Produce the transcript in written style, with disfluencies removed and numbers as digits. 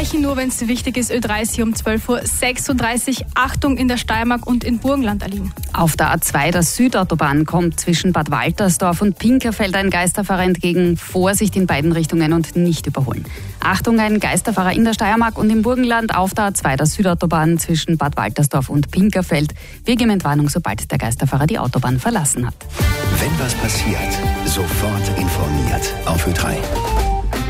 Abbrechen nur, wenn es wichtig ist. Ö30 um 12.36 Uhr. Achtung in der Steiermark und in Burgenland erliegen. Auf der A2 der Südautobahn kommt zwischen Bad Waltersdorf und Pinkerfeld ein Geisterfahrer entgegen. Vorsicht in beiden Richtungen und nicht überholen. Achtung, ein Geisterfahrer in der Steiermark und im Burgenland auf der A2 der Südautobahn zwischen Bad Waltersdorf und Pinkerfeld. Wegementwarnung, sobald der Geisterfahrer die Autobahn verlassen hat. Wenn was passiert, sofort informiert auf Ö3.